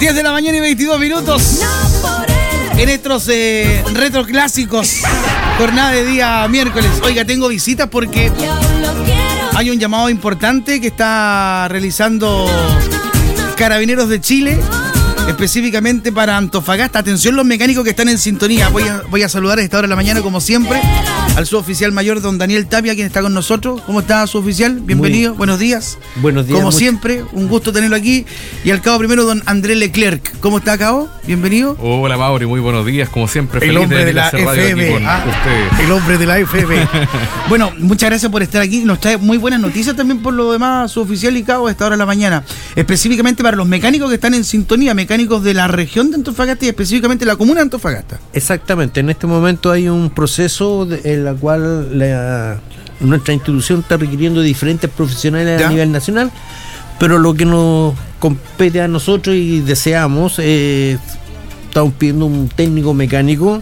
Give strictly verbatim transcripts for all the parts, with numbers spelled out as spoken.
diez de la mañana y veintidós minutos. En estos eh, retro clásicos. Jornada de día miércoles. Oiga, tengo visitas porque hay un llamado importante que está realizando Carabineros de Chile, específicamente para Antofagasta. Atención los mecánicos que están en sintonía. Voy a, voy a saludar a esta hora de la mañana, como siempre, al suboficial mayor, don Daniel Tapia, quien está con nosotros. ¿Cómo está, suboficial? Bienvenido, muy buenos días. Buenos días. Como mucho. siempre, un gusto tenerlo aquí. Y al cabo primero, don Andrés Leclerc. ¿Cómo está, cabo? Bienvenido. Hola, Mauri, muy buenos días. Como siempre, el feliz hombre de, de la F M. Con Ah, ustedes. el hombre de la F M. Bueno, muchas gracias por estar aquí. Nos trae muy buenas noticias también por lo demás, suboficial y cabo, a esta hora de la mañana. Específicamente para los mecánicos que están en sintonía, mecánicos de la región de Antofagasta y específicamente la comuna de Antofagasta. Exactamente, en este momento hay un proceso de, en la cual la, nuestra institución está requiriendo diferentes profesionales ¿Ya? a nivel nacional, pero lo que nos compete a nosotros y deseamos, eh, estamos pidiendo un técnico mecánico,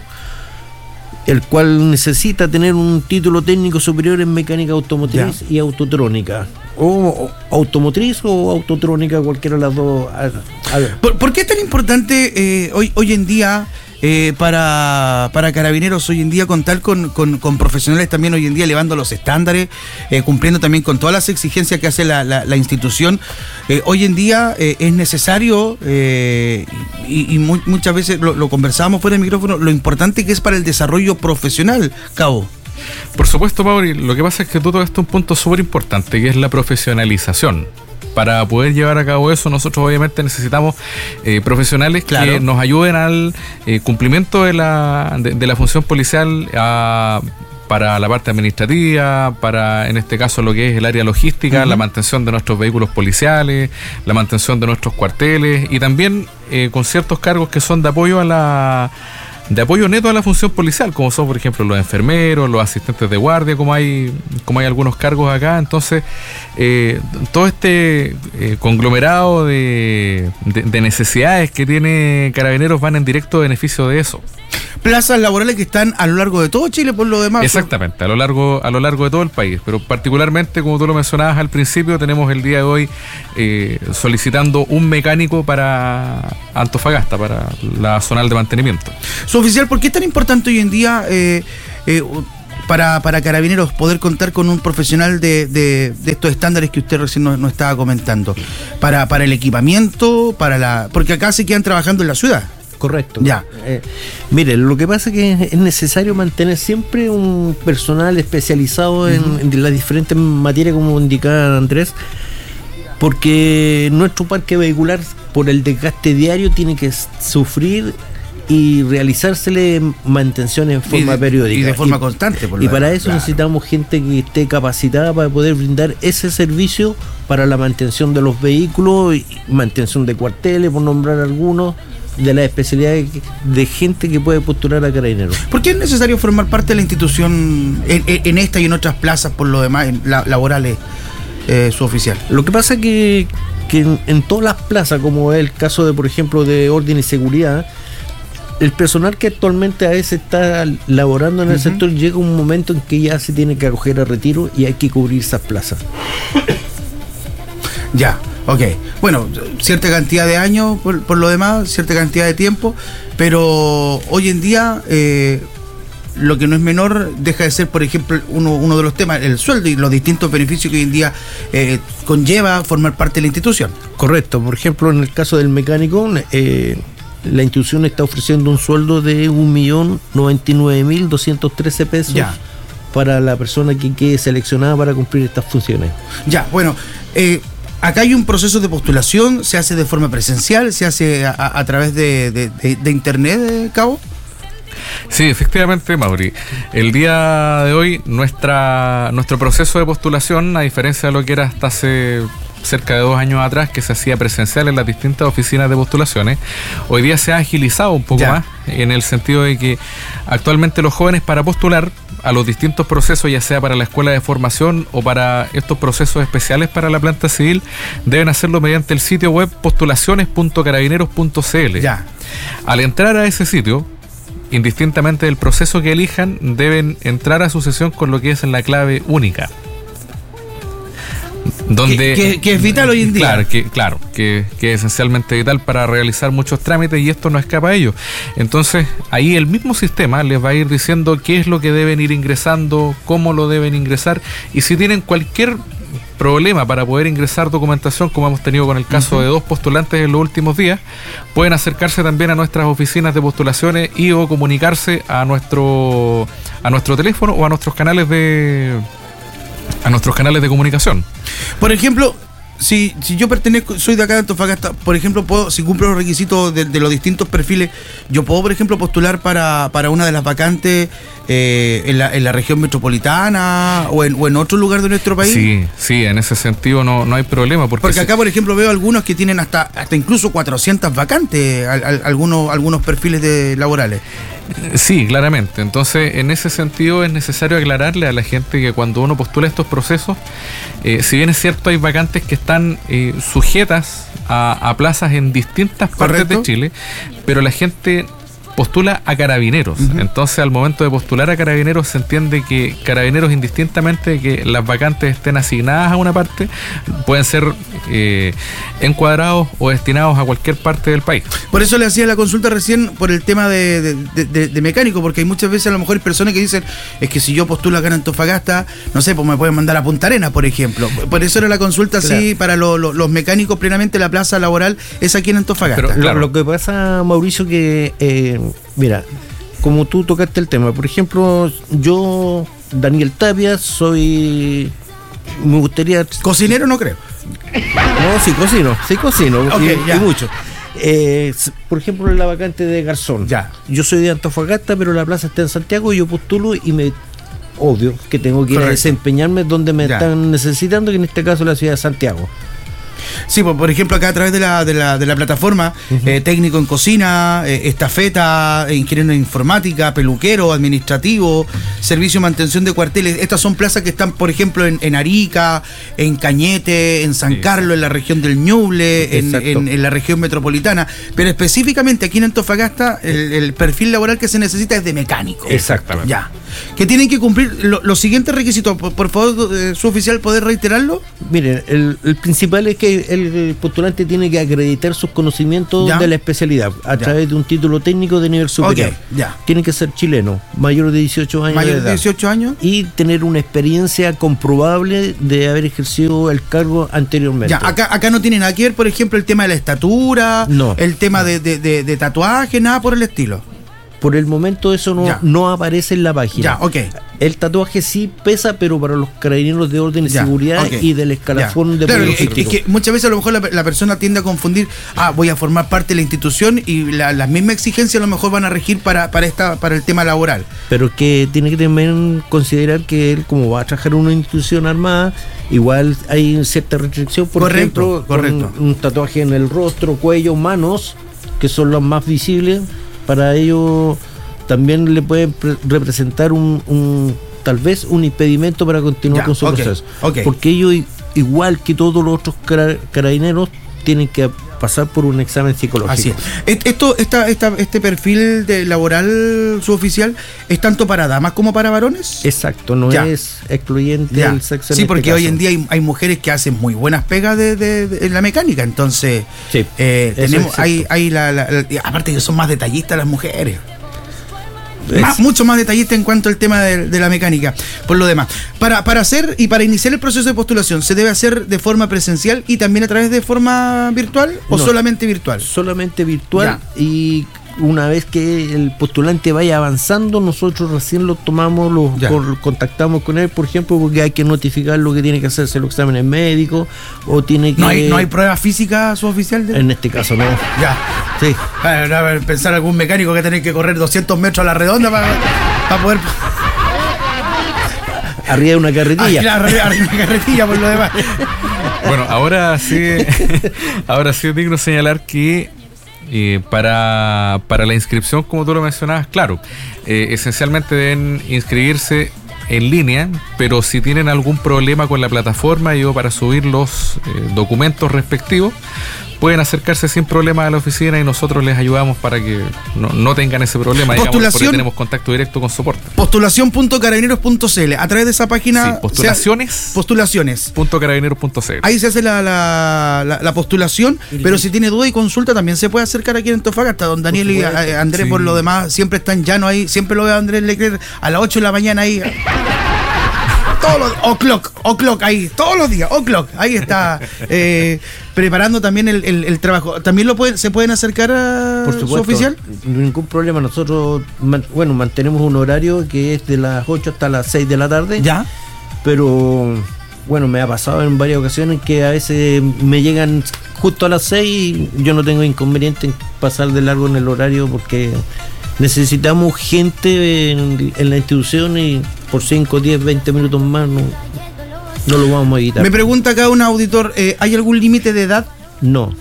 el cual necesita tener un título técnico superior en mecánica automotriz ¿Ya? y autotrónica. O, o automotriz o autotrónica, cualquiera de las dos. A, a ver. ¿Por, ¿Por qué es tan importante eh, hoy, hoy en día eh, para, para Carabineros hoy en día contar con, con, con profesionales también hoy en día elevando los estándares, eh, cumpliendo también con todas las exigencias que hace la, la, la institución? Eh, hoy en día eh, es necesario, eh, y, y muy, muchas veces lo, lo conversábamos fuera del micrófono, lo importante que es para el desarrollo profesional, Cabo. Por supuesto, Mauri, lo que pasa es que tú tocaste un punto súper importante, que es la profesionalización. Para poder llevar a cabo eso, nosotros obviamente necesitamos eh, profesionales claro. que nos ayuden al eh, cumplimiento de la, de, de la función policial, a, para la parte administrativa, para en este caso lo que es el área logística, uh-huh. la mantención de nuestros vehículos policiales, la mantención de nuestros cuarteles y también eh, con ciertos cargos que son de apoyo a la... de apoyo neto a la función policial, como son por ejemplo los enfermeros, los asistentes de guardia, como hay como hay algunos cargos acá. Entonces eh, todo este eh, conglomerado de, de, de necesidades que tiene Carabineros van en directo beneficio de eso. Plazas laborales que están a lo largo de todo Chile, por lo demás. Exactamente, a lo largo a lo largo de todo el país, pero particularmente, como tú lo mencionabas al principio, tenemos el día de hoy eh, solicitando un mecánico para Antofagasta, para la zonal de mantenimiento. Suboficial, ¿por qué es tan importante hoy en día eh, eh, para, para Carabineros poder contar con un profesional de, de, de estos estándares que usted recién nos, nos estaba comentando? Para, para el equipamiento, para la porque acá se quedan trabajando en la ciudad. Correcto. Ya. Eh, mire, lo que pasa es que es necesario mantener siempre un personal especializado en, uh-huh. en las diferentes materias, como indicaba Andrés, porque nuestro parque vehicular, por el desgaste diario, tiene que sufrir y realizársele mantención en forma y de, periódica. Y de forma y, constante. Por y la, para eso claro. necesitamos gente que esté capacitada para poder brindar ese servicio para la mantención de los vehículos y mantención de cuarteles, por nombrar algunos, de las especialidades de gente que puede postular a Carabineros. ¿Por qué es necesario formar parte de la institución en, en esta y en otras plazas, por lo demás, en la, laborales, eh, suboficial? Lo que pasa es que, que en, en todas las plazas, como es el caso de, por ejemplo, de orden y seguridad, el personal que actualmente a veces está laborando en el uh-huh. sector llega un momento en que ya se tiene que acoger a retiro y hay que cubrir esas plazas. Ya. Ok, bueno, cierta cantidad de años por, por lo demás, cierta cantidad de tiempo, pero hoy en día eh, lo que no es menor deja de ser, por ejemplo, uno, uno de los temas, el sueldo y los distintos beneficios que hoy en día eh, conlleva formar parte de la institución. Correcto, por ejemplo, en el caso del mecánico, eh, la institución está ofreciendo un sueldo de un millón noventa y nueve mil doscientos trece pesos ya. para la persona que quede seleccionada para cumplir estas funciones. Ya, bueno, eh, acá hay un proceso de postulación, se hace de forma presencial, se hace a, a, a través de, de, de, de internet, Cabo. Sí, efectivamente, Mauri. El día de hoy nuestra nuestro proceso de postulación, a diferencia de lo que era hasta hace cerca de dos años atrás, que se hacía presencial en las distintas oficinas de postulaciones, hoy día se ha agilizado un poco ya. más, en el sentido de que actualmente los jóvenes, para postular a los distintos procesos, ya sea para la escuela de formación o para estos procesos especiales para la planta civil, deben hacerlo mediante el sitio web postulaciones punto carabineros punto c l. Ya. Al entrar a ese sitio, indistintamente del proceso que elijan, deben entrar a su sesión con lo que es en la clave única. Donde, que, que, que es vital hoy en día. Claro, que, claro, que, que es esencialmente vital para realizar muchos trámites y esto no escapa a ello. Entonces, ahí el mismo sistema les va a ir diciendo qué es lo que deben ir ingresando, cómo lo deben ingresar y si tienen cualquier problema para poder ingresar documentación, como hemos tenido con el caso uh-huh. de dos postulantes en los últimos días, pueden acercarse también a nuestras oficinas de postulaciones y o comunicarse a nuestro a nuestro teléfono o a nuestros canales de a nuestros canales de comunicación. Por ejemplo, si, si yo pertenezco, soy de acá de Antofagasta, por ejemplo, puedo, si cumplo los requisitos de, de los distintos perfiles, yo puedo, por ejemplo, postular para, para una de las vacantes eh, en, la, en la región metropolitana o en, o en otro lugar de nuestro país. Sí, sí, en ese sentido no, no hay problema. Porque, porque acá, por ejemplo, veo algunos que tienen hasta, hasta incluso cuatrocientas vacantes, al, al, algunos, algunos perfiles de laborales. Sí, claramente. Entonces, en ese sentido es necesario aclararle a la gente que cuando uno postula estos procesos, eh, si bien es cierto, hay vacantes que están eh, sujetas a, a plazas en distintas partes ¿Correcto? de Chile, pero la gente postula a Carabineros. Uh-huh. Entonces, al momento de postular a Carabineros, se entiende que Carabineros, indistintamente de que las vacantes estén asignadas a una parte, pueden ser eh, encuadrados o destinados a cualquier parte del país. Por eso le hacía la consulta recién por el tema de, de, de, de, de mecánico, porque hay muchas veces a lo mejor hay personas que dicen, es que si yo postulo acá en Antofagasta, no sé, pues me pueden mandar a Punta Arenas, por ejemplo. Por eso era la consulta, claro. sí, para lo, lo, los mecánicos, plenamente la plaza laboral es aquí en Antofagasta. Pero, claro. lo, lo que pasa, Mauricio, que... Eh, mira, como tú tocaste el tema, por ejemplo, yo, Daniel Tapia, soy... Me gustaría... ¿Cocinero no creo? No, sí cocino, sí cocino, okay, y, y mucho. Eh, por ejemplo, en la vacante de garzón. Ya. Yo soy de Antofagasta, pero la plaza está en Santiago y yo postulo y me... Obvio que tengo que ir Correcto. a desempeñarme donde me ya. están necesitando, que en este caso la ciudad de Santiago. Sí, pues, por ejemplo, acá a través de la, de la, de la plataforma, uh-huh. eh, técnico en cocina, eh, estafeta, eh, ingeniero en informática, peluquero, administrativo, servicio de mantención de cuarteles. Estas son plazas que están, por ejemplo, en, en Arica, en Cañete, en San sí. Carlos, en la región del Ñuble, en, en, en la región metropolitana. Pero específicamente aquí en Antofagasta, el, el perfil laboral que se necesita es de mecánico. Exactamente. Ya. Que tienen que cumplir lo, los siguientes requisitos. Por, por favor, eh, su oficial, ¿poder reiterarlo? Miren, el, el principal es que el postulante tiene que acreditar sus conocimientos ¿Ya? de la especialidad a ya. través de un título técnico de nivel superior. Okay, ya. Tiene que ser chileno, mayor de dieciocho años. Mayor de, de dieciocho años. Y tener una experiencia comprobable de haber ejercido el cargo anteriormente. Ya, acá, acá no tiene nada que ver, por ejemplo, el tema de la estatura, no. el tema de, de, de, de tatuaje, nada por el estilo. Por el momento eso no, no aparece en la página. Ya, ok. El tatuaje sí pesa, pero para los carabineros de orden y ya, seguridad okay. y del escalafón ya. de claro, es, es que muchas veces a lo mejor la, la persona tiende a confundir, ah, voy a formar parte de la institución y la, las mismas exigencias a lo mejor van a regir para, para esta para el tema laboral. Pero que tiene que también considerar que él, como va a trabajar en una institución armada, igual hay cierta restricción, por correcto, ejemplo, correcto. Con un tatuaje en el rostro, cuello, manos, que son los más visibles. Para ello también le puede pre- representar un, un tal vez un impedimento para continuar ya, con su okay, proceso. Okay. Porque ellos, igual que todos los otros cara- carabineros, tienen que pasar por un examen psicológico. Así es. Esto, esta, esta, este perfil de laboral suboficial es tanto para damas como para varones. Exacto, no ya. es excluyente ya. el sexo. Sí, en porque este hoy en día hay, hay mujeres que hacen muy buenas pegas de, de, de, en la mecánica, entonces sí, eh, tenemos, hay, hay la, la, la, aparte que son más detallistas las mujeres. Más, mucho más detallista en cuanto al tema de, de la mecánica. Por lo demás, para, para hacer y para iniciar el proceso de postulación, ¿se debe hacer de forma presencial y también a través de forma virtual o no, solamente virtual? Solamente virtual. Ya. Y una vez que el postulante vaya avanzando, nosotros recién lo tomamos, lo por, contactamos con él, por ejemplo, porque hay que notificar lo que tiene que hacerse los exámenes médicos o tiene que... ¿No hay, ¿no hay prueba física suboficial? De... En este caso no. Ya. Sí. A ver, a ver, pensar algún mecánico que tiene que correr doscientos metros a la redonda para, para poder... Arriba de una carretilla. Ah, claro, arriba de una carretilla por lo demás. Bueno, ahora sí, ahora sí es digno señalar que Eh, para, para la inscripción, como tú lo mencionabas, claro, eh, esencialmente deben inscribirse en línea, pero si tienen algún problema con la plataforma y o para subir los eh, documentos respectivos, pueden acercarse sin problema a la oficina y nosotros les ayudamos para que no, no tengan ese problema, digamos, porque tenemos contacto directo con soporte. Postulación punto carabineros punto c l, a través de esa página. Sí, postulaciones. Sea, postulaciones. punto carabineros punto c l. Ahí se hace la, la, la, la postulación, pero si tiene duda y consulta también se puede acercar aquí en Antofagasta. Don Daniel y a, Andrés, sí. Por lo demás, siempre están llanos ahí, siempre lo veo a Andrés Leclerc a las ocho de la mañana ahí. Todos los o'clock, o'clock ahí, todos los días, o'clock, ahí está eh, preparando también el, el, el trabajo. ¿También lo pueden, se pueden acercar a Por supuesto, su oficial? Ningún problema. Nosotros, man, bueno, mantenemos un horario que es de las ocho hasta las seis de la tarde. Ya. Pero, bueno, me ha pasado en varias ocasiones que a veces me llegan justo a las seis y yo no tengo inconveniente en pasar de largo en el horario porque necesitamos gente en, en la institución y por cinco, diez, veinte minutos más no, no lo vamos a evitar. Me pregunta acá un auditor, eh, ¿hay algún límite de edad? No.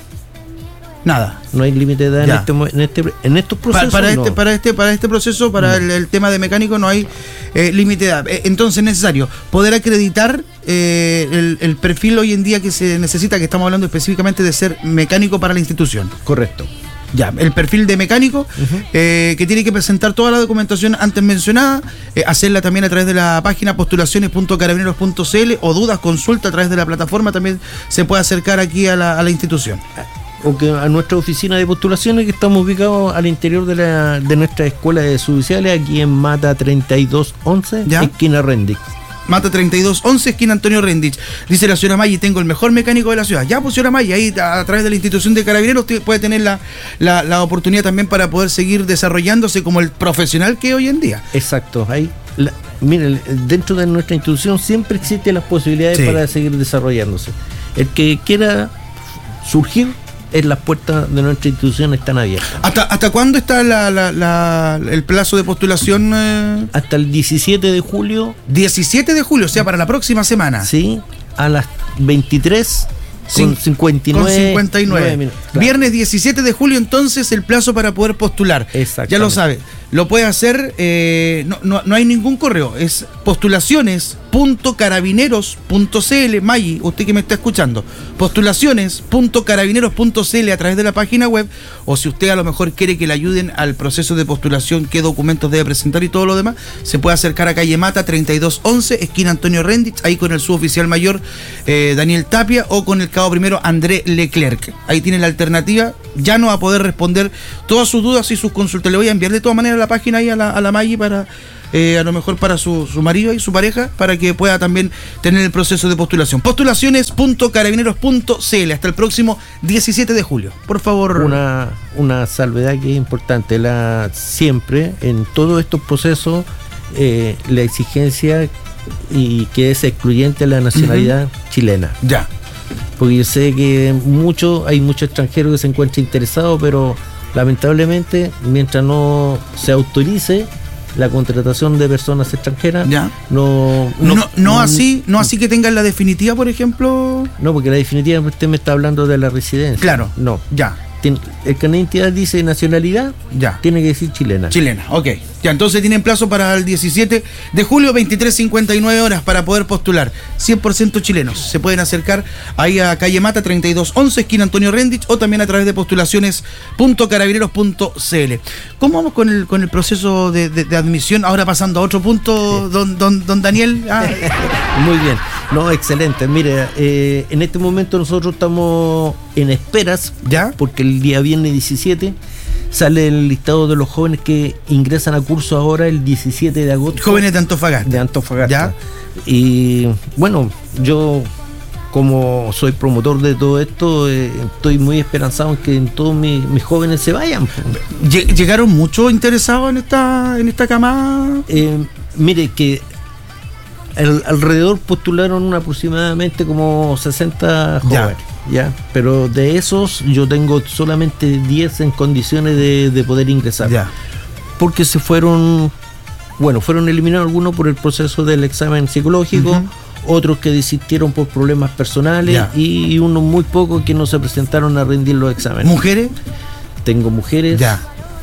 Nada. No hay límite de edad en, este, en, este, en estos procesos. Para, para, no. este, para, este, para este proceso, para no. el, el tema de mecánico, no hay eh, límite de edad. Eh, entonces es necesario poder acreditar eh, el, el perfil hoy en día que se necesita, que estamos hablando específicamente de ser mecánico para la institución. Correcto. Ya, el perfil de mecánico, uh-huh. eh, que tiene que presentar toda la documentación antes mencionada, eh, hacerla también a través de la página postulaciones punto carabineros punto c l o dudas, consulta a través de la plataforma, también se puede acercar aquí a la, a la institución. O que a nuestra oficina de postulaciones, que estamos ubicados al interior de, la, de nuestra escuela de suboficiales, aquí en Mata treinta y dos once, ¿ya? Esquina Rendix. Mata treinta y dos once, esquina Antonio Rendich. Dice la señora Maggi, tengo el mejor mecánico de la ciudad. Ya, pues señora Maggi, ahí a, a través de la institución de Carabineros usted puede tener la, la, la oportunidad también para poder seguir desarrollándose como el profesional que es hoy en día. Exacto, ahí, la, miren, dentro de nuestra institución siempre existen las posibilidades, sí, para seguir desarrollándose. El que quiera surgir, en las puertas de nuestra institución están abiertas. ¿Hasta, hasta cuándo está la, la, la, el plazo de postulación? Eh? Hasta el diecisiete de julio. diecisiete de julio, o sea, para la próxima semana. Sí, a las veintitrés con cincuenta y nueve. Con cincuenta y nueve. nueve, claro. Viernes diecisiete de julio, entonces, el plazo para poder postular. Exacto. Ya lo sabe. Lo puede hacer, eh, no, no, no hay ningún correo, es postulaciones punto carabineros punto c l. Maggi, usted que me está escuchando, postulaciones punto carabineros punto c l a través de la página web, o si usted a lo mejor quiere que le ayuden al proceso de postulación, qué documentos debe presentar y todo lo demás, se puede acercar a calle Mata treinta y dos once, esquina Antonio Rendich, ahí con el suboficial mayor eh, Daniel Tapia o con el cabo primero Andrés Leclerc. Ahí tiene la alternativa, ya no va a poder responder todas sus dudas y sus consultas. Le voy a enviar de todas maneras la página ahí a la, a la Maggi para, eh, a lo mejor para su, su marido y su pareja, para que pueda también tener el proceso de postulación. postulaciones punto carabineros punto c l hasta el próximo diecisiete de julio. Por favor. Una, una salvedad que es importante, la siempre en todos estos procesos eh, la exigencia y que es excluyente la nacionalidad, uh-huh, chilena. Ya. Porque yo sé que mucho, hay muchos extranjeros que se encuentran interesados, pero lamentablemente, mientras no se autorice la contratación de personas extranjeras, ya, no, no, no, no así, no así que tengan la definitiva, por ejemplo. No, porque la definitiva usted me está hablando de la residencia. Claro. No. Ya. El carnet de identidad dice nacionalidad, ya, tiene que decir chilena. Chilena, ok. Ya, entonces tienen plazo para el diecisiete de julio, veintitrés cincuenta y nueve horas para poder postular. cien por ciento chilenos. Se pueden acercar ahí a calle Mata treinta y dos once, esquina Antonio Rendich, o también a través de postulaciones punto carabineros punto c l. ¿Cómo vamos con el con el proceso de, de, de admisión? Ahora pasando a otro punto, sí, don, don, don Daniel. Ah. Muy bien. No, excelente. Mire, eh, en este momento nosotros estamos en esperas, ¿ya? Porque el día viernes diecisiete sale el listado de los jóvenes que ingresan a curso ahora el diecisiete de agosto. Jóvenes de Antofagasta. De Antofagasta. ¿Ya? Y bueno, yo como soy promotor de todo esto, eh, estoy muy esperanzado en que todos mis, mis jóvenes se vayan. ¿Llegaron muchos interesados en esta, en esta camada? Eh, mire que el, alrededor postularon aproximadamente como sesenta jóvenes. Ya. Ya, pero de esos yo tengo solamente diez en condiciones de, de poder ingresar. Ya. Porque se fueron, bueno, fueron eliminados algunos por el proceso del examen psicológico, uh-huh, otros que desistieron por problemas personales, ya, y unos muy pocos que no se presentaron a rendir los exámenes. ¿Mujeres? Tengo mujeres, ya,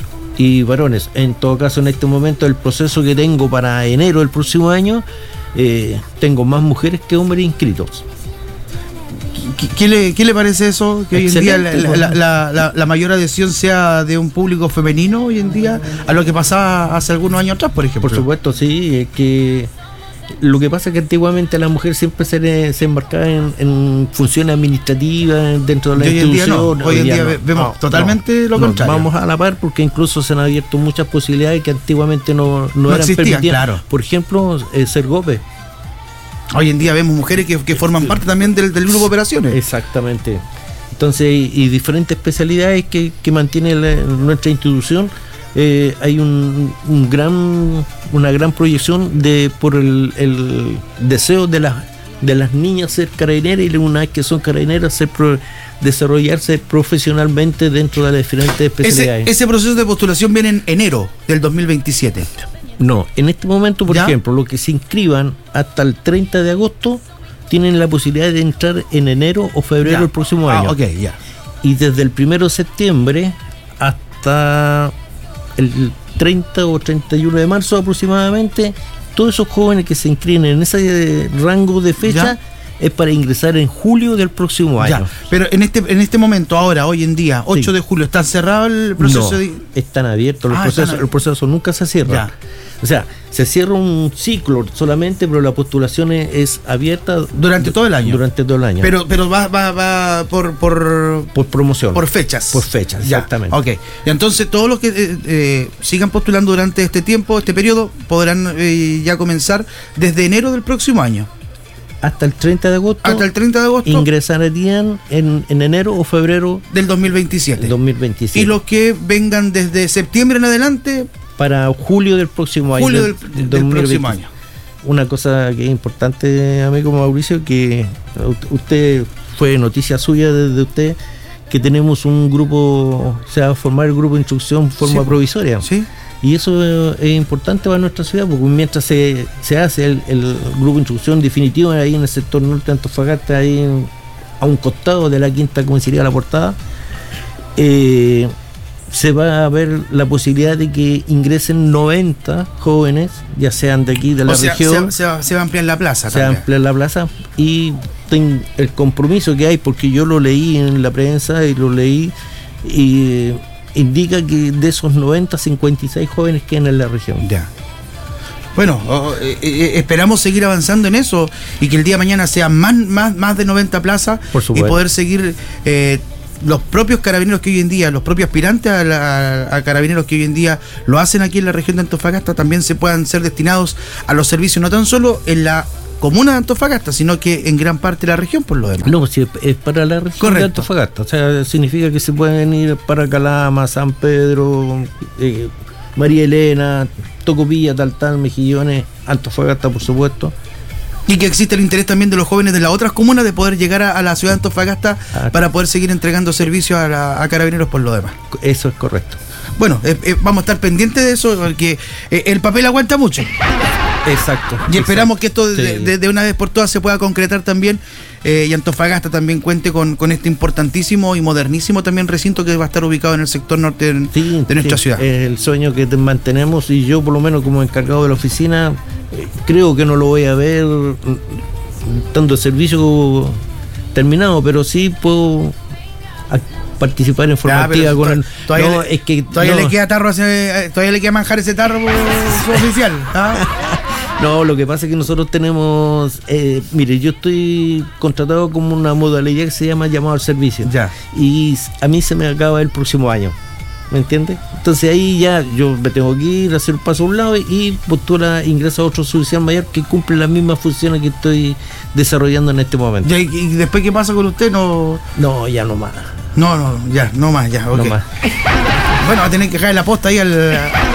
y varones. En todo caso, en este momento, el proceso que tengo para enero del próximo año, eh, tengo más mujeres que hombres inscritos. ¿Qué, qué, le, ¿Qué le parece eso? Que Excelente, hoy en día la, la, la, la mayor adhesión sea de un público femenino hoy en día a lo que pasaba hace algunos años atrás, por ejemplo. Por supuesto, sí, es que lo que pasa es que antiguamente la mujer siempre se, se embarcaba en, en funciones administrativas dentro de la hoy institución. En día no. Hoy, hoy en día, día vemos no, totalmente no, lo contrario. Vamos a la par porque incluso se han abierto muchas posibilidades que antiguamente no, no, no eran existían, permitidas. Claro. Por ejemplo, eh, ser gope. Hoy en día vemos mujeres que, que forman parte también del, del grupo de operaciones. Exactamente. Entonces, y, y diferentes especialidades que, que mantiene la, nuestra institución. Eh, hay un, un gran una gran proyección de por el, el deseo de las de las niñas ser carabineras y una vez que son carabineras ser pro, desarrollarse profesionalmente dentro de las diferentes especialidades. Ese, ese proceso de postulación viene en enero del dos mil veintisiete. No, en este momento, por ¿Ya? ejemplo, los que se inscriban hasta el treinta de agosto tienen la posibilidad de entrar en enero o febrero ya. del próximo ah, año. Okay, ya. Y desde el primero de septiembre hasta el treinta o treinta y uno de marzo aproximadamente, todos esos jóvenes que se inscriben en ese rango de fecha ¿Ya? es para ingresar en julio del próximo año. Ya. Pero en este en este momento, ahora, hoy en día, ocho sí. de julio, ¿está cerrado el proceso? No, de... están abiertos los ah, procesos, están... el proceso nunca se cierra. Ya. O sea, se cierra un ciclo solamente, pero la postulación es, es abierta durante todo el año. Durante todo el año. Pero pero va va va por por por promoción. Por fechas. Por fechas, ya. Exactamente. Ok. Y entonces todos los que eh, eh, sigan postulando durante este tiempo, este periodo, podrán eh, ya comenzar desde enero del próximo año. Hasta el treinta de agosto. Hasta el treinta de agosto. Ingresarían en, en enero o febrero del dos mil veintisiete. dos mil veintisiete. Y los que vengan desde septiembre en adelante para julio del próximo año. Julio del, del, del próximo año. Una cosa que es importante, amigo Mauricio, que usted fue noticia suya desde usted, que tenemos un grupo, o sea, formar el grupo de instrucción en forma sí, provisoria. Sí. Y eso es importante para nuestra ciudad, porque mientras se, se hace el, el grupo de instrucción definitivo ahí en el sector norte de Antofagasta, ahí en, a un costado de la quinta comisaría La Portada, eh, se va a ver la posibilidad de que ingresen noventa jóvenes, ya sean de aquí, de la o sea, región. Se, se, se va a ampliar la plaza. Se va a ampliar la plaza y ten, el compromiso que hay, porque yo lo leí en la prensa y lo leí, y indica que de esos noventa, cincuenta y seis jóvenes quedan en la región. Ya. Bueno, oh, eh, eh, esperamos seguir avanzando en eso y que el día de mañana sean más, más, más de noventa plazas y poder seguir eh, los propios carabineros que hoy en día, los propios aspirantes a, la, a carabineros que hoy en día lo hacen aquí en la región de Antofagasta, también se puedan ser destinados a los servicios, no tan solo en la comuna de Antofagasta, sino que en gran parte de la región por lo demás. No, si es para la región Correcto. de Antofagasta, o sea, significa que se pueden ir para Calama, San Pedro, eh, María Elena, Tocopilla, Taltal, Mejillones, Antofagasta, por supuesto. Y que existe el interés también de los jóvenes de las otras comunas de poder llegar a, a la ciudad de Antofagasta ah, para poder seguir entregando servicios a, la, a carabineros por lo demás. Eso es correcto. Bueno, eh, eh, vamos a estar pendientes de eso porque eh, el papel aguanta mucho. Exacto. Y esperamos exacto. que esto de, sí. de, de una vez por todas se pueda concretar también eh, y Antofagasta también cuente con, con este importantísimo y modernísimo también recinto que va a estar ubicado en el sector norte de, sí, de nuestra sí. ciudad. Es el sueño que mantenemos y yo por lo menos como encargado de la oficina eh, creo que no lo voy a ver tanto el servicio terminado, pero sí puedo participar en forma activa con el todavía, no, le, es que todavía no. le queda tarro ese, todavía le queda manjar ese tarro su oficial. ¿Ah? No, lo que pasa es que nosotros tenemos eh, mire, yo estoy contratado como una modalidad que se llama llamado al servicio. Ya. Y a mí se me acaba el próximo año. ¿Me entiendes? Entonces ahí ya yo me tengo que ir a hacer un paso a un lado y postula, ingresa a otro oficial mayor que cumple las mismas funciones que estoy desarrollando en este momento. ¿Y, y después qué pasa con usted? No, no ya no más. No, no, ya, no más, ya, okay. No más. Bueno, va a tener que dejar la posta ahí al...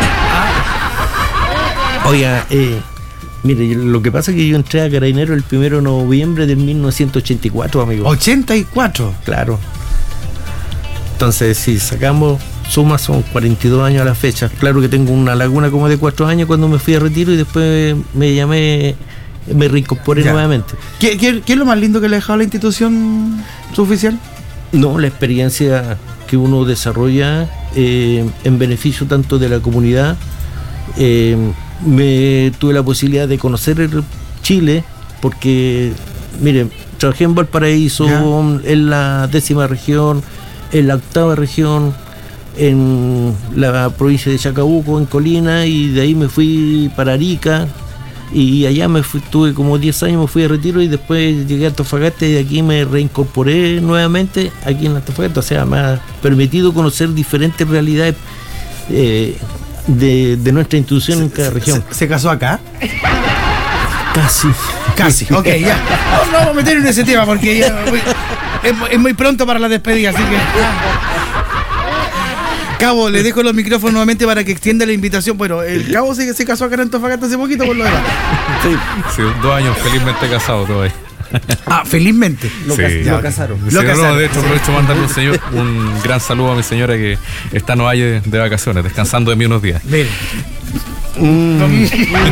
Oiga, eh, mire, lo que pasa es que yo entré a Carabinero el primero de noviembre de mil novecientos ochenta y cuatro, amigo. ¿ochenta y cuatro? Claro. Entonces, si sacamos sumas, son cuarenta y dos años a la fecha. Claro que tengo una laguna como de cuatro años cuando me fui a retiro y después me llamé, me reincorporé ya. nuevamente. ¿Qué, qué, ¿Qué es lo más lindo que le ha dejado la institución suboficial? No, la experiencia que uno desarrolla eh, en beneficio tanto de la comunidad. Eh, me tuve la posibilidad de conocer el Chile porque, miren, trabajé en Valparaíso, ¿ya? En la décima región, en la octava región, en la provincia de Chacabuco, en Colina, y de ahí me fui para Arica, y allá me fui, tuve como diez años, me fui de retiro y después llegué a Antofagasta y de aquí me reincorporé nuevamente aquí en Antofagasta. O sea, me ha permitido conocer diferentes realidades eh, de, de nuestra institución en cada región. ¿Se, se casó acá? Casi. Casi, ok, ya. No, no vamos a meter en ese tema porque ya muy, es, es muy pronto para la despedida, así que... Cabo, le dejo los micrófonos nuevamente para que extienda la invitación. Bueno, el Cabo se, se casó acá en Antofagasta hace poquito por lo demás. Sí, sí, dos años felizmente casado todavía. Ah, felizmente. Lo, sí, cas- lo casaron. Sí, lo no, casaron. No, de hecho, aprovecho para mandarle un, señor, un gran saludo a mi señora que está no hay de, de vacaciones, descansando de mí unos días. Mire. Mm.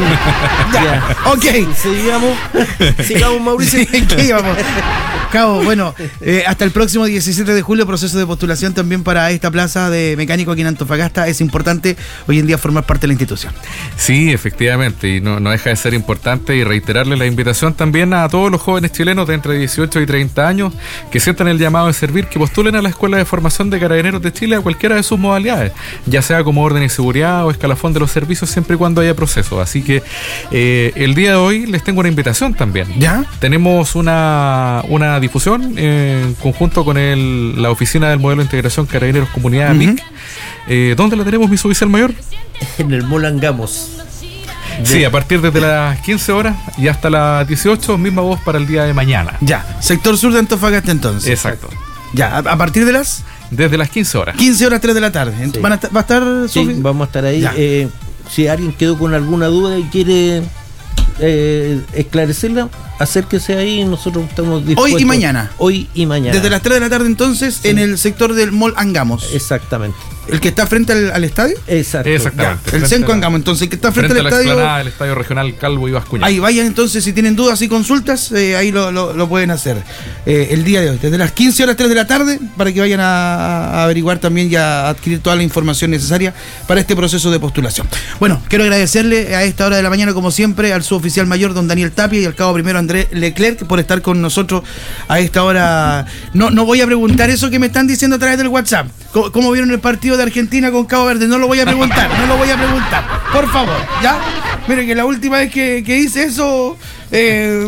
Ya. Ok. Sigamos, sigamos, Mauricio. Sí, ¿qué íbamos? Cabo, bueno, eh, hasta el próximo diecisiete de julio, proceso de postulación también para esta plaza de mecánico aquí en Antofagasta. Es importante hoy en día formar parte de la institución. Sí, efectivamente, y no, no deja de ser importante, y reiterarle la invitación también a todos los jóvenes chilenos de entre dieciocho y treinta años que sientan el llamado de servir, que postulen a la Escuela de Formación de Carabineros de Chile a cualquiera de sus modalidades, ya sea como orden y seguridad o escalafón de los servicios, siempre y cuando haya proceso. Así que eh, el día de hoy les tengo una invitación también. ¿Ya? Tenemos una, una difusión eh, en conjunto con el, la Oficina del Modelo de Integración Carabineros Comunidad, uh-huh. M I C. Eh, ¿Dónde la tenemos, mi suboficial mayor? En el Mall Angamos. De... Sí, a partir desde las quince horas y hasta las dieciocho, misma voz para el día de mañana. Ya, sector sur de Antofagasta entonces. Exacto. Ya, a, a partir de las... Desde las quince horas. quince horas, tres de la tarde. Sí. ¿Van a ¿Va a estar, Sí, Sofi? Vamos a estar ahí. Eh, si alguien quedó con alguna duda y quiere eh, esclarecerla, acérquese ahí, nosotros estamos dispuestos. Hoy y mañana. Hoy y mañana. Desde las tres de la tarde entonces, sí. En el sector del Mall Angamos. Exactamente. ¿El que está frente al, al estadio? Exacto. Exactamente. Ya, el Senco Angamos, entonces el que está frente, frente al estadio. Frente a la explanada del Estadio Regional Calvo y Bascuñán. Ahí vayan entonces, si tienen dudas y consultas, eh, ahí lo, lo, lo pueden hacer. Eh, el día de hoy, desde las quince horas, tres de la tarde, para que vayan a, a averiguar también y a adquirir toda la información necesaria para este proceso de postulación. Bueno, quiero agradecerle a esta hora de la mañana, como siempre, al suboficial mayor, don Daniel Tapia, y al cabo primero, Andrés Leclerc, por estar con nosotros a esta hora. No, no voy a preguntar eso que me están diciendo a través del WhatsApp. ¿Cómo, cómo vieron el partido de Argentina con Cabo Verde? No lo voy a preguntar, no lo voy a preguntar. Por favor, ¿ya? Miren que la última vez que, que hice eso, eh,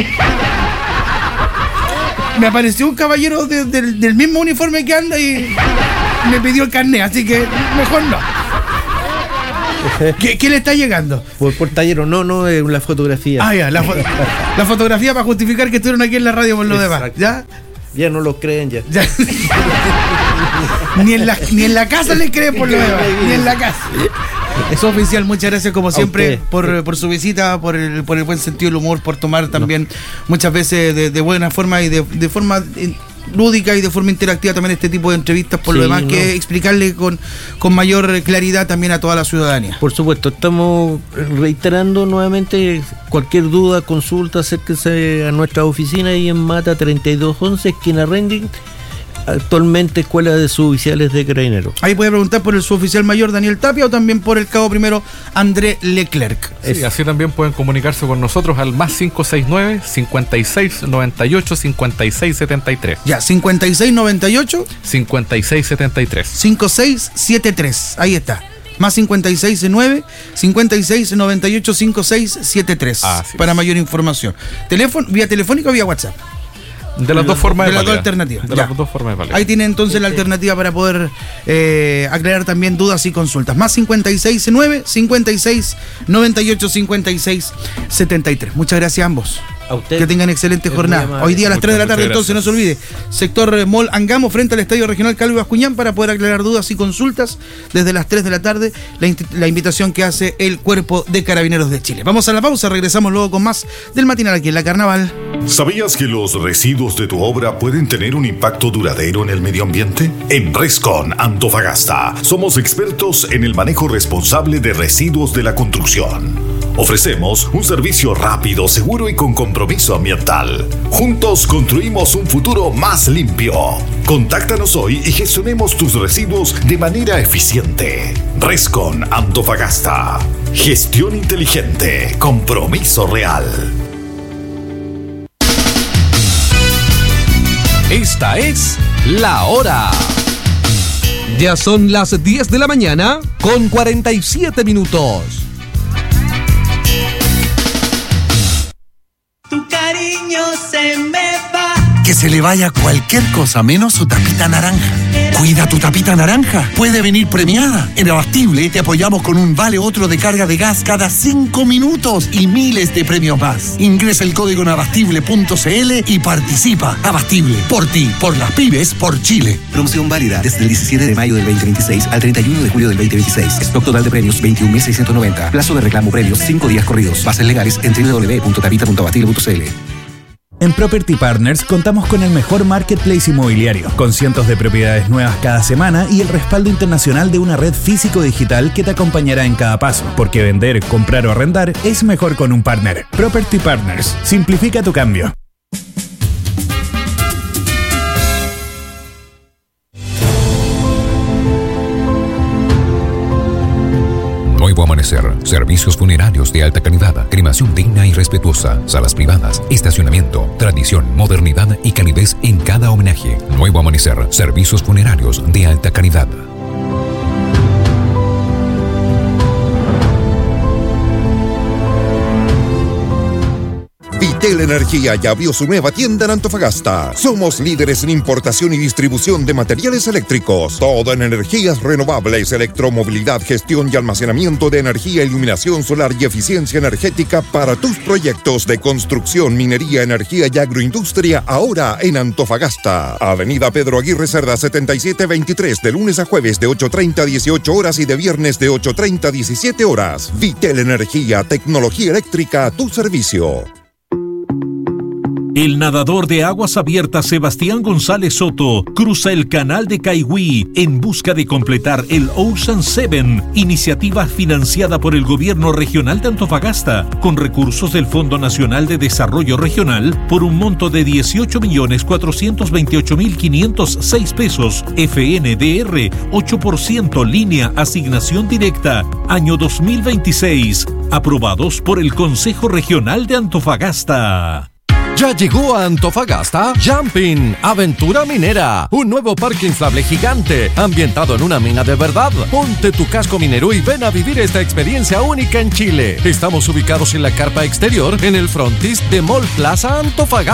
me apareció un caballero de, de, del mismo uniforme que anda y me pidió el carnet, así que mejor no. ¿Qué, ¿Qué le está llegando? Por, por tallero, no, no, es la fotografía. Ah, ya, la, fo- la fotografía para justificar que estuvieron aquí en la radio por lo demás, ¿ya? Ya no lo creen ya. ya. ni, en la, ni en la casa les creen por lo demás, ni en la casa. Es oficial, muchas gracias como siempre por, por su visita, por el, por el buen sentido del humor, por tomar también no. muchas veces de, de buena forma y de, de forma lúdica y de forma interactiva también este tipo de entrevistas, por sí, lo demás no. que explicarle con, con mayor claridad también a toda la ciudadanía. Por supuesto, estamos reiterando nuevamente cualquier duda, consulta, acérquese a nuestra oficina ahí en Mata treinta y dos once, esquina Rending, actualmente Escuela de Suboficiales de Carabineros. Ahí puede preguntar por el suboficial mayor Daniel Tapia o también por el cabo primero Andrés Leclerc. Sí, así también pueden comunicarse con nosotros al más cinco seis nueve, cincuenta y seis noventa y ocho, cincuenta y seis setenta y tres. Ya, cincuenta y seis noventa y ocho cincuenta y seis setenta y tres. cincuenta y seis setenta y tres, ahí está. Más cincuenta y seis nueve, cincuenta y seis noventa y ocho, cincuenta y seis setenta y tres. Ah, sí, para sí. mayor información. Teléfono, vía telefónica o vía WhatsApp. De las dos formas de las dos alternativas. De las dos formas de Ahí tiene entonces la alternativa para poder eh, aclarar también dudas y consultas. Más cincuenta y seis nueve, cincuenta y seis noventa y ocho, cincuenta y seis setenta y tres. Muchas gracias a ambos. A usted. Que tengan excelente jornada. Hoy día a las tres de la tarde, entonces no se olvide. Sector Mall Angamo, frente al Estadio Regional Calvo y Bascuñán, para poder aclarar dudas y consultas desde las tres de la tarde. La, in- la invitación que hace el Cuerpo de Carabineros de Chile. Vamos a la pausa, regresamos luego con más del matinal aquí en la Carnaval. ¿Sabías que los residuos de tu obra pueden tener un impacto duradero en el medio ambiente? En Rescon Antofagasta somos expertos en el manejo responsable de residuos de la construcción. Ofrecemos un servicio rápido, seguro y con compromiso ambiental. Juntos construimos un futuro más limpio. Contáctanos hoy y gestionemos tus residuos de manera eficiente. Rescon Antofagasta. Gestión inteligente. Compromiso real. Esta es La Hora. Ya son las diez de la mañana con cuarenta y siete minutos. Tu cariño se me va. Que se le vaya cualquier cosa menos su tapita naranja. Cuida tu tapita naranja. Puede venir premiada. En Abastible te apoyamos con un vale otro de carga de gas cada cinco minutos y miles de premios más. Ingresa el código en abastible punto c l y participa. Abastible. Por ti, por las pymes, por Chile. Promoción válida desde el diecisiete de mayo del veinte veintiséis al treinta y uno de julio del veinte veintiséis. Stock total de premios veintiún mil seiscientos noventa. Plazo de reclamo premios cinco días corridos. Bases legales en doble u doble u doble u punto tapita punto abastible punto c l. En Property Partners contamos con el mejor marketplace inmobiliario, con cientos de propiedades nuevas cada semana y el respaldo internacional de una red físico-digital que te acompañará en cada paso, porque vender, comprar o arrendar es mejor con un partner. Property Partners, simplifica tu cambio. Nuevo Amanecer, servicios funerarios de alta calidad, cremación digna y respetuosa, salas privadas, estacionamiento, tradición, modernidad y calidez en cada homenaje. Nuevo Amanecer, servicios funerarios de alta calidad. Vitel Energía ya abrió su nueva tienda en Antofagasta. Somos líderes en importación y distribución de materiales eléctricos. Todo en energías renovables, electromovilidad, gestión y almacenamiento de energía, iluminación solar y eficiencia energética para tus proyectos de construcción, minería, energía y agroindustria, ahora en Antofagasta. Avenida Pedro Aguirre Cerda setenta y siete veintitrés, de lunes a jueves de ocho treinta a dieciocho horas y de viernes de ocho treinta a diecisiete horas. Vitel Energía, tecnología eléctrica a tu servicio. El nadador de aguas abiertas Sebastián González Soto cruza el canal de Caigüí en busca de completar el Ocean siete, iniciativa financiada por el Gobierno Regional de Antofagasta, con recursos del Fondo Nacional de Desarrollo Regional por un monto de dieciocho millones cuatrocientos veintiocho mil quinientos seis pesos, F N D R, ocho por ciento línea asignación directa, año dos mil veintiséis, aprobados por el Consejo Regional de Antofagasta. Ya llegó a Antofagasta Jumping, aventura minera, un nuevo parque inflable gigante ambientado en una mina de verdad. Ponte tu casco minero y ven a vivir esta experiencia única en Chile. Estamos ubicados en la carpa exterior en el frontis de Mall Plaza Antofagasta.